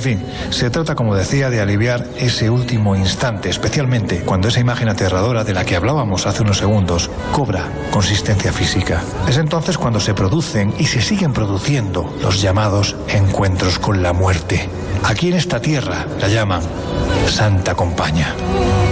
fin, se trata, como decía, de aliviar ese último instante, especialmente cuando esa imagen aterradora de la que hablábamos hace unos segundos cobra consistencia física. Es entonces cuando se producen y se siguen produciendo los llamados encuentros con la muerte. Aquí en esta tierra la llaman Santa Compaña.